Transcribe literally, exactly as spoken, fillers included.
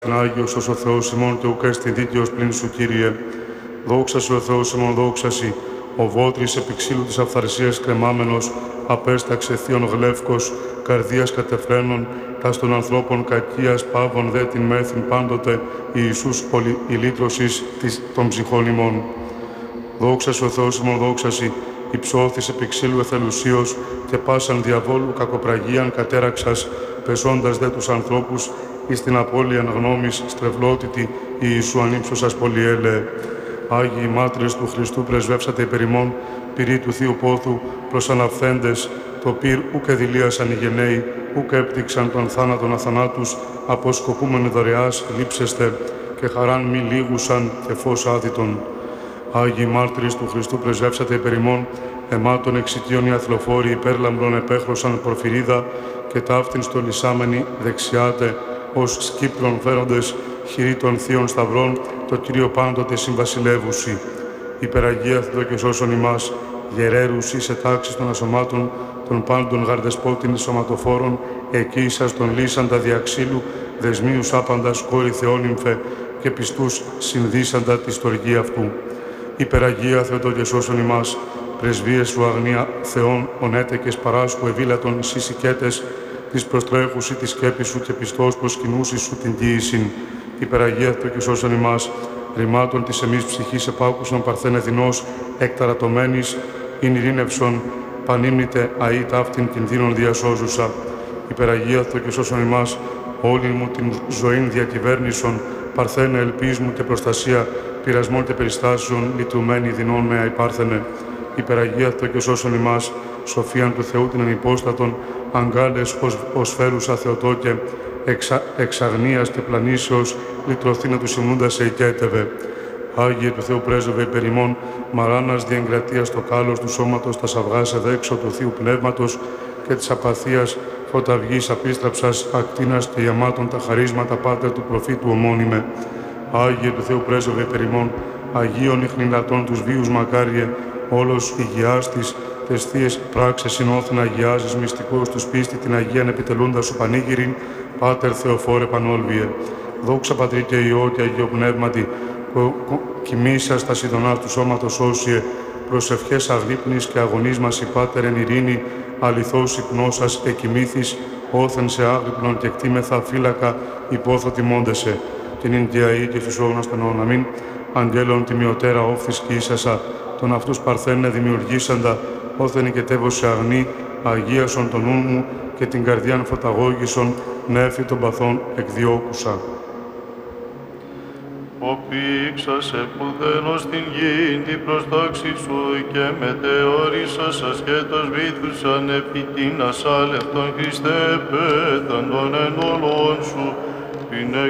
Άγιος ως ο Θεός ημών και ουκ έστι δίκαιος πλην σου, Κύριε. Δόξα σου ο Θεός ημών, δόξα σοι. Ο βότρης επιξύλου της αυθαρσίας κρεμάμενος, απέσταξε θείον γλεύκος, καρδίας κατεφραίνων, τας των ανθρώπων κακίας πάβων δε την μέθην πάντοτε, Ιησούς πολυ ηλίτρωσης των ψυχών ημών. Δόξα σου ο Θεός ημών, δόξα σοι. Υψώθης επιξύλου εθελουσίως και πάσαν διαβόλου κακοπραγίαν κατέραξας, πεσώντας δε τους ανθρώπους εις την απώλειαν γνώμης στρεβλότητη, Ιησού ανύψωσας πολυέλεε. Άγιοι μάρτυρες του Χριστού πρεσβεύσατε υπερ ημών, πυρί του Θείου Πόθου, προσαναφθέντες, το πυρ ουκ εδηλίασαν οι γενναίοι, ουκ έπτυξαν τον θάνατον αθανάτους, αποσκοπούμενοι δωρεάς λείψεστε, και χαράν μη λίγουσαν και φως άδυτον. Άγιοι μάρτυρες του Χριστού πρεσβεύσατε υπερ ημών, αιμάτων εξοικείων οι αθλοφόροι υπέρλαμπρον επέχρωσαν πορφυρίδα, και ταύτην στολισάμενοι δεξιάτε, ως σκύπτρων φέροντες χειρή των θείων σταυρών, το Κύριο πάντοτε συμβασιλεύουσι. Υπεραγία Θεό και σώσον ημάς, γερέρους σε τάξεις των ασωμάτων, των πάντων γαρδεσπότην σωματοφόρων, εκεί σας τον λύσαντα διαξύλου, δεσμίους άπαντας κόρη Θεόνυμφε, και πιστούς συνδύσαντα τη στοργή αυτού. Υπεραγία Θεό και σώσον ημάς, πρεσβείες σου αγνία Θεών, ονέτεκες παράσκου ευήλατον συσικέτες, της προστρέχουσι τη σκέπη σου και πιστός προσκυνούσι σου την τύησιν. Υπεραγία Θεό και σώσον ημάς, ρημάτων της εμείς ψυχής επάκουσαν παρθένε δεινός, εκταρατωμένης, ειν ειρήνευσον, πανύμνητε αή ταύτην κινδύνων διασώζουσα. Υπεραγία Θεό και σώσον ημάς, όλη μου την ζωήν διακυβέρνησον, παρθένε ελπίς μου και προστασία, πειρασμών και περιστάσεων, λυτρωμένη δεινών με αϊπάρθενε. Υπεραγία Θεό και σώσον ημάς, σοφίαν του Θεού την ανυπόστατον, αγκάλες ως, ως φέρουσα Θεοτόκε, εξα, εξαγνίας και πλανήσεως, λυτρωθήνα του ημούντας σε οικέτευε. Άγιε του Θεού πρέσβευε υπερ ημών, μαράνας διεγκρατίας το κάλος του σώματος, τα σαυγάς εδέξω του Θείου Πνεύματος και της απαθίας, φωταυγής απίστραψας, ακτίνας και ιαμάτων τα χαρίσματα πάτερ του προφήτου ομώνυμε. Άγιε του Θεού πρέσβευε υπερ ημών, Αγίων ιχνηλατών τους βίους μακάριε, όλος υγιάς της, τες θείες πράξες συνώθεν αγιάζεις μυστικός τους πίστη την Αγίαν επιτελούντας σου πανήγυριν, Πάτερ Θεοφόρε Πανόλβιε. Δόξα Πατρί και Υιό και Αγίο Πνεύματι, κοιμήσας τα σιδωνάς του σώματος όσιε, προσευχές αγρύπνης και αγωνής μας η Πάτερ εν ειρήνη, αληθώς υπνώσας εκοιμήθης, όθεν σε άγρυπνον και κτήμεθα φύλακα υπόθω τιμώντεσαι, την Ινδιαή και φυσόγνωστον οναμήν, αγγέλων τιμιωτέρα όφθης και ίσασα, τον αυτούς παρθένε δημιουργήσαντα, όθεν οικετεύωσε αγνή, αγίασον τον νου μου και την καρδιάν φωταγώγησον, νέφη των παθών εκδιώκουσα. Ο πήξασε πουδένος την γη, την προστάξη σου και μετεωρήσας ασχέτως βήθουσαν επί την ασάλευτον Χριστέ πέθαν των εντολών σου, την